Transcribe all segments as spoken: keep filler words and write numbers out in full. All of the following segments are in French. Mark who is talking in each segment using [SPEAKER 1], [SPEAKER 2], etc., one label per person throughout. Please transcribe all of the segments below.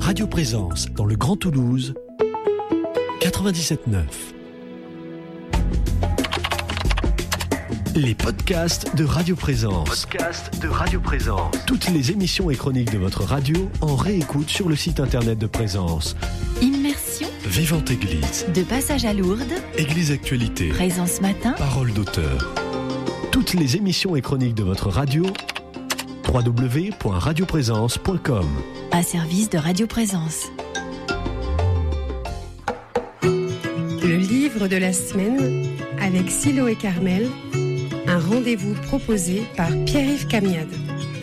[SPEAKER 1] Radio Présence dans le Grand Toulouse, quatre-vingt-dix-sept neuf. Les podcasts de Radio Présence. Podcasts de Radio Présence. Toutes les émissions et chroniques de votre radio en réécoute sur le site internet de Présence.
[SPEAKER 2] Immersion.
[SPEAKER 1] Vivante Église.
[SPEAKER 2] De passage à Lourdes.
[SPEAKER 1] Église Actualité.
[SPEAKER 2] Présence matin.
[SPEAKER 1] Parole d'auteur. Toutes les émissions et chroniques de votre radio. w w w point radio présence point com.
[SPEAKER 2] Un service de Radio Présence.
[SPEAKER 3] Le livre de la semaine avec Siloé Carmel. Un rendez-vous proposé par Pierre-Yves Camiade.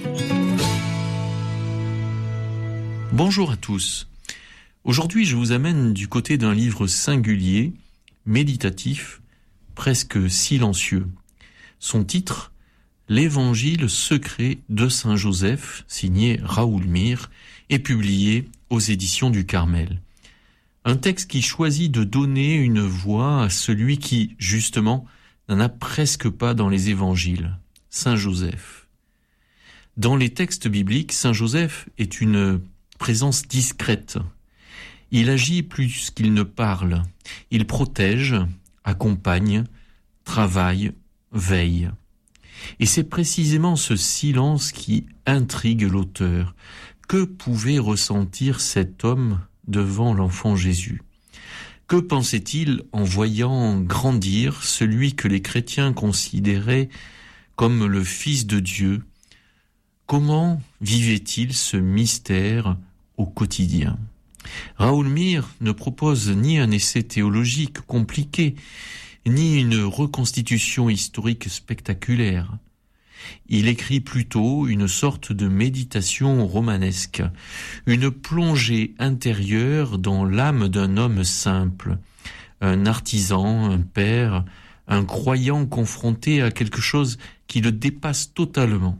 [SPEAKER 4] Bonjour à tous. Aujourd'hui, je vous amène du côté d'un livre singulier, méditatif, presque silencieux. Son titre, L'Évangile secret de Saint Joseph, signé Raoul Mir, est publié aux éditions du Carmel. Un texte qui choisit de donner une voix à celui qui, justement, n'en a presque pas dans les évangiles, Saint Joseph. Dans les textes bibliques, Saint Joseph est une présence discrète. Il agit plus qu'il ne parle. Il protège, accompagne, travaille, veille. Et c'est précisément ce silence qui intrigue l'auteur. Que pouvait ressentir cet homme devant l'enfant Jésus ? Que pensait-il en voyant grandir celui que les chrétiens considéraient comme le Fils de Dieu ? Comment vivait-il ce mystère au quotidien ? Raoul Mir ne propose ni un essai théologique compliqué, ni une reconstitution historique spectaculaire. Il écrit plutôt une sorte de méditation romanesque, une plongée intérieure dans l'âme d'un homme simple, un artisan, un père, un croyant confronté à quelque chose qui le dépasse totalement.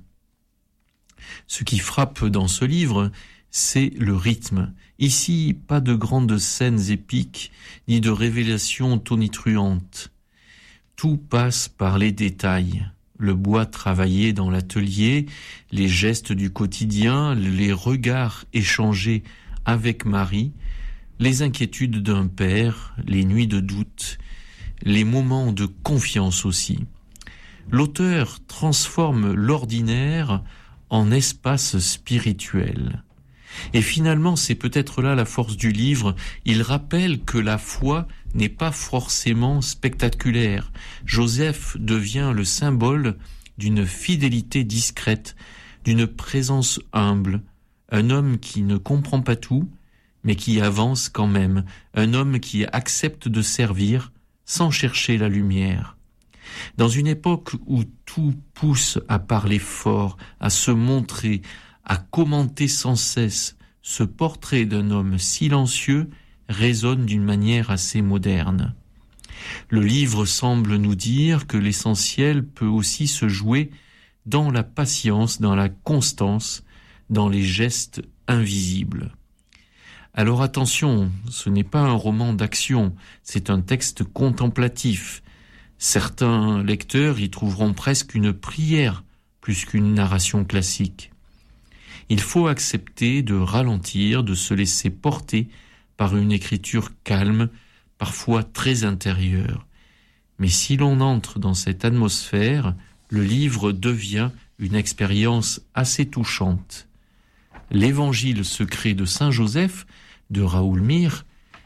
[SPEAKER 4] Ce qui frappe dans ce livre, c'est le rythme. Ici, pas de grandes scènes épiques, ni de révélations tonitruantes. Tout passe par les détails. Le bois travaillé dans l'atelier, les gestes du quotidien, les regards échangés avec Marie, les inquiétudes d'un père, les nuits de doute, les moments de confiance aussi. L'auteur transforme l'ordinaire en espace spirituel. Et finalement, c'est peut-être là la force du livre, il rappelle que la foi n'est pas forcément spectaculaire. Joseph devient le symbole d'une fidélité discrète, d'une présence humble, un homme qui ne comprend pas tout, mais qui avance quand même, un homme qui accepte de servir sans chercher la lumière. Dans une époque où tout pousse à parler fort, à se montrer, à commenter sans cesse, ce portrait d'un homme silencieux résonne d'une manière assez moderne. Le livre semble nous dire que l'essentiel peut aussi se jouer dans la patience, dans la constance, dans les gestes invisibles. Alors attention, ce n'est pas un roman d'action, c'est un texte contemplatif. Certains lecteurs y trouveront presque une prière plus qu'une narration classique. Il faut accepter de ralentir, de se laisser porter par une écriture calme, parfois très intérieure. Mais si l'on entre dans cette atmosphère, le livre devient une expérience assez touchante. L'Évangile secret de Saint Joseph, de Raoul Mir,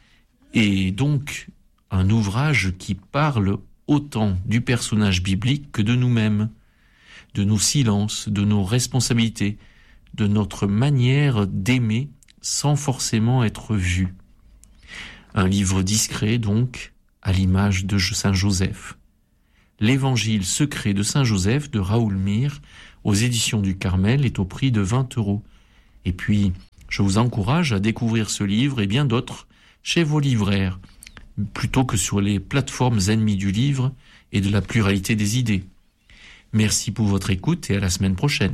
[SPEAKER 4] est donc un ouvrage qui parle autant du personnage biblique que de nous-mêmes, de nos silences, de nos responsabilités, de notre manière d'aimer sans forcément être vu. Un livre discret, donc, à l'image de Saint Joseph. L'Évangile secret de Saint Joseph de Raoul Mir, aux éditions du Carmel, est au prix de vingt euros. Et puis, je vous encourage à découvrir ce livre et bien d'autres chez vos livraires, plutôt que sur les plateformes ennemies du livre et de la pluralité des idées. Merci pour votre écoute et à la semaine prochaine.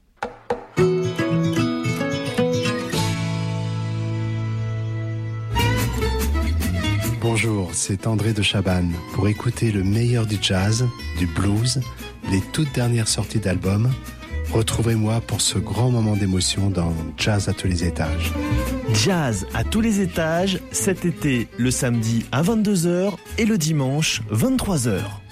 [SPEAKER 5] Bonjour, c'est André de Chabannes. Pour écouter le meilleur du jazz, du blues, les toutes dernières sorties d'albums, Retrouvez-moi pour ce grand moment d'émotion dans Jazz à tous les étages.
[SPEAKER 6] Jazz à tous les étages, cet été, le samedi à vingt-deux heures et le dimanche vingt-trois heures.